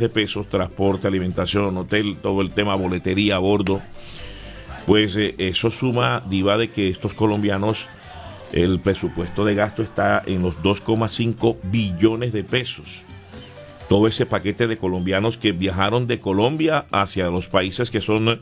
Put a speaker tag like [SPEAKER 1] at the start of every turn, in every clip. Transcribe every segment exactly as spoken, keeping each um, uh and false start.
[SPEAKER 1] de pesos, transporte, alimentación, hotel, todo el tema boletería a bordo. Pues eh, eso suma, Diva, de que estos colombianos, el presupuesto de gasto está en los dos coma cinco billones de pesos. Todo ese paquete de colombianos que viajaron de Colombia hacia los países que son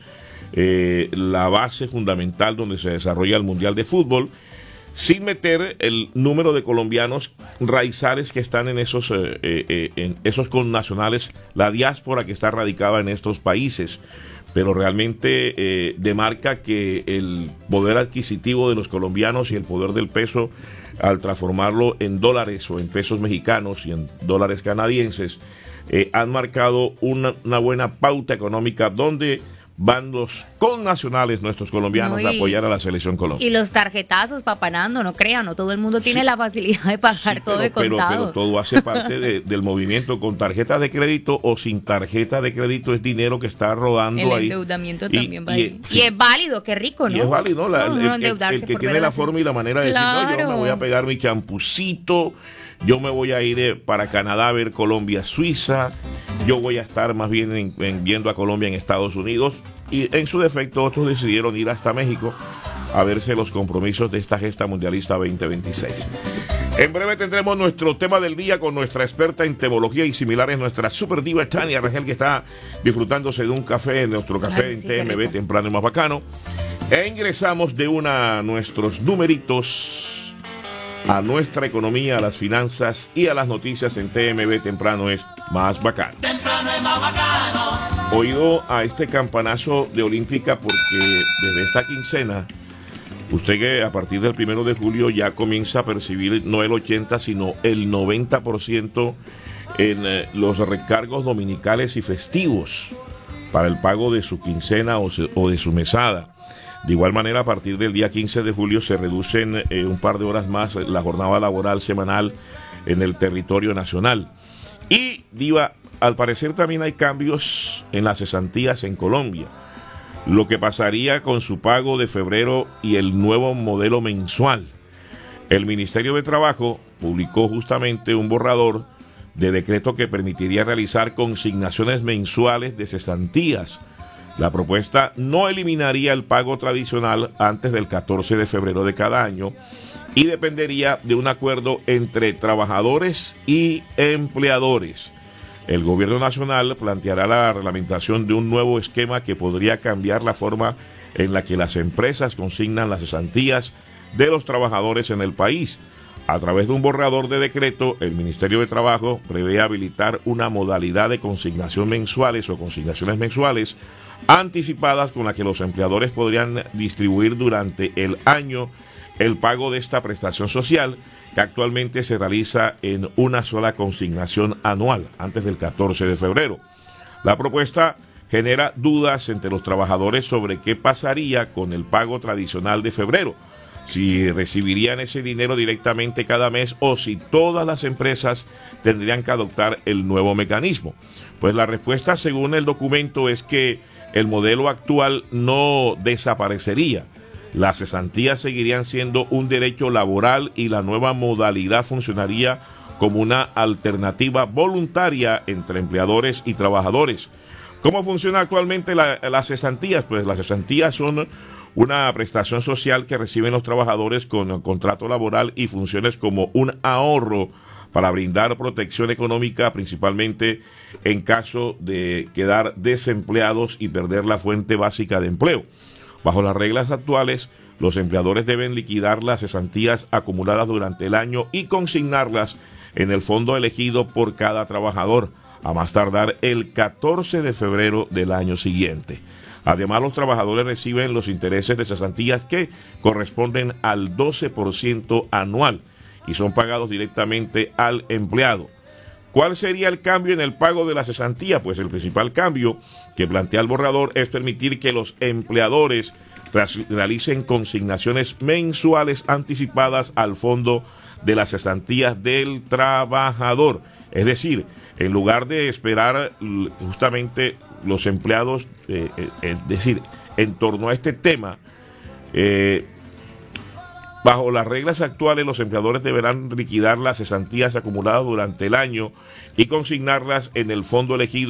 [SPEAKER 1] eh, la base fundamental donde se desarrolla el Mundial de Fútbol, sin meter el número de colombianos raizales que están en esos, eh, eh, en esos connacionales, la diáspora que está radicada en estos países. Pero realmente eh, demarca que el poder adquisitivo de los colombianos y el poder del peso, al transformarlo en dólares o en pesos mexicanos y en dólares canadienses, eh, han marcado una, una buena pauta económica donde van los connacionales, nuestros colombianos, no, y, a apoyar a la selección Colombia.
[SPEAKER 2] Y los tarjetazos, papanando, no crean, no todo el mundo tiene sí, la facilidad de pagar sí, todo
[SPEAKER 1] pero,
[SPEAKER 2] de contado.
[SPEAKER 1] Pero, pero todo hace parte de, del movimiento. Con tarjeta de crédito o sin tarjeta de crédito es dinero que está rodando
[SPEAKER 2] el
[SPEAKER 1] ahí.
[SPEAKER 2] El endeudamiento y, también va
[SPEAKER 1] y,
[SPEAKER 2] ahí.
[SPEAKER 1] Sí.
[SPEAKER 2] Y es válido, qué rico, ¿no?
[SPEAKER 1] Y es válido, la,
[SPEAKER 2] no,
[SPEAKER 1] el,
[SPEAKER 2] no
[SPEAKER 1] el, el, el que tiene la forma y la manera de
[SPEAKER 2] claro.
[SPEAKER 1] decir, no, yo me voy a pegar mi champucito, yo me voy a ir eh, para Canadá a ver Colombia, Suiza, yo voy a estar más bien en, en, viendo a Colombia en Estados Unidos. Y en su defecto otros decidieron ir hasta México a verse los compromisos de esta gesta mundialista veinte veintiséis. En breve tendremos nuestro tema del día con nuestra experta en temología y similares, nuestra super diva Tania Rangel, que está disfrutándose de un café, nuestro café Ay, en sí, T M B temprano y más bacano. E ingresamos de una a nuestros numeritos, a nuestra economía, a las finanzas y a las noticias en T M B temprano es más bacano.
[SPEAKER 3] Temprano es más bacano.
[SPEAKER 1] Oído a este campanazo de Olímpica porque desde esta quincena, usted que a partir del primero de julio ya comienza a percibir no el ochenta sino el noventa por ciento en eh, los recargos dominicales y festivos para el pago de su quincena o, se, o de su mesada. De igual manera, a partir del día quince de julio se reducen eh, un par de horas más la jornada laboral semanal en el territorio nacional. Y, Diva, al parecer también hay cambios en las cesantías en Colombia. Lo que pasaría con su pago de febrero y el nuevo modelo mensual. El Ministerio de Trabajo publicó justamente un borrador de decreto que permitiría realizar consignaciones mensuales de cesantías. La propuesta no eliminaría el pago tradicional antes del catorce de febrero de cada año y dependería de un acuerdo entre trabajadores y empleadores. El gobierno nacional planteará la reglamentación de un nuevo esquema que podría cambiar la forma en la que las empresas consignan las cesantías de los trabajadores en el país. A través de un borrador de decreto, el Ministerio de Trabajo prevé habilitar una modalidad de consignación mensuales o consignaciones mensuales anticipadas con la que los empleadores podrían distribuir durante el año el pago de esta prestación social, que actualmente se realiza en una sola consignación anual, antes del catorce de febrero. La propuesta genera dudas entre los trabajadores sobre qué pasaría con el pago tradicional de febrero, si recibirían ese dinero directamente cada mes o si todas las empresas tendrían que adoptar el nuevo mecanismo. Pues la respuesta, según el documento, es que el modelo actual no desaparecería. Las cesantías seguirían siendo un derecho laboral y la nueva modalidad funcionaría como una alternativa voluntaria entre empleadores y trabajadores. ¿Cómo funciona actualmente la, las cesantías? Pues las cesantías son una prestación social que reciben los trabajadores con contrato laboral y funciones como un ahorro para brindar protección económica, principalmente en caso de quedar desempleados y perder la fuente básica de empleo. Bajo las reglas actuales, los empleadores deben liquidar las cesantías acumuladas durante el año y consignarlas en el fondo elegido por cada trabajador, a más tardar el catorce de febrero del año siguiente. Además, los trabajadores reciben los intereses de cesantías que corresponden al doce por ciento anual y son pagados directamente al empleado. ¿Cuál sería el cambio en el pago de la cesantía? Pues el principal cambio que plantea el borrador es permitir que los empleadores realicen consignaciones mensuales anticipadas al fondo de las cesantías del trabajador. Es decir, en lugar de esperar justamente los empleados, eh, eh, es decir, en torno a este tema, eh, bajo las reglas actuales, los empleadores deberán liquidar las cesantías acumuladas durante el año y consignarlas en el fondo elegido